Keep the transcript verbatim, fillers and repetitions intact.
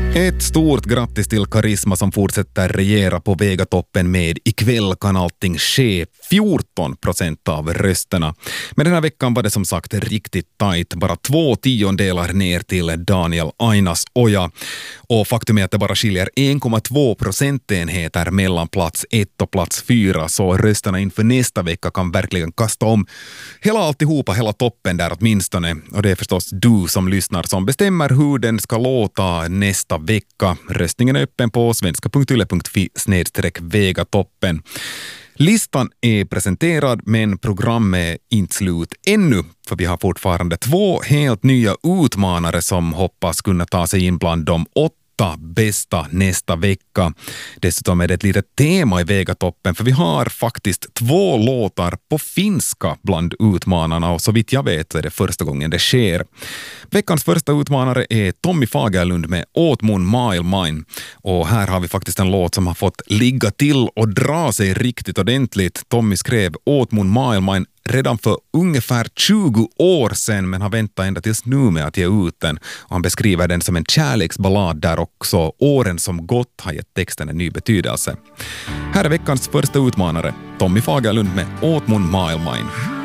Ett stort grattis till Karisma som fortsätter regera på Vegatoppen med Ikväll kan allting ske, fjorton procent av rösterna. Men den här veckan var det som sagt riktigt tajt, bara två tiondelar ner till Daniel Ainas Oja. Och faktum är att det bara skiljer en komma två procentenheter mellan plats ett och plats fyra, så rösterna inför nästa vecka kan verkligen kasta om hela alltihopa, hela toppen där åtminstone. Och det är förstås du som lyssnar som bestämmer hur den ska låta nästa vecka. Röstningen är öppen på svenska punkt yle punkt fi snedstreck vegatoppen. Listan är presenterad men programmet är inte slut ännu, för vi har fortfarande två helt nya utmanare som hoppas kunna ta sig in bland de åtta bästa nästa vecka. Dessutom är det ett litet tema i Vegatoppen, för vi har faktiskt två låtar på finska bland utmanarna, och så vitt jag vet är det första gången det sker. Veckans första utmanare är Tommy Fagerlund med Åt mun maailmain, och här har vi faktiskt en låt som har fått ligga till och dra sig riktigt ordentligt. Tommy skrev Åt mun maailmain redan för ungefär tjugo år sedan, men har väntat ända tills nu med att ge ut den. Och han beskriver den som en kärleksballad där också åren som gått har gett texten en ny betydelse. Här är veckans första utmanare, Tommy Fagerlund med Åt mun maailmain.